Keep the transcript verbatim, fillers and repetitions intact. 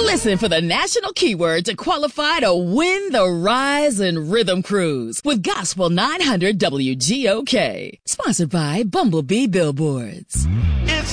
Listen for the national keyword to qualify to win the Rise and Rhythm Cruise with Gospel nine hundred W G O K. Sponsored by Bumblebee Billboards. It's